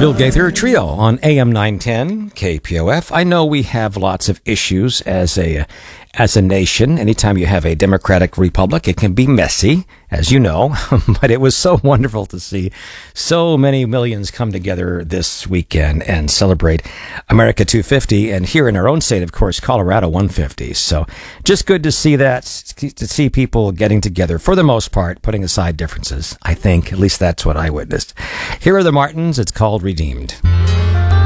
Bill Gaither Trio on AM 910 KPOF. I know we have lots of issues as a nation. Anytime you have a democratic republic, it can be messy, as you know. But it was so wonderful to see so many millions come together this weekend and celebrate America 250, and here in our own state, of course, Colorado 150. So just good to see that, to see people getting together for the most part, putting aside differences. I think, at least that's what I witnessed. Here are the Martins. It's called Redeemed.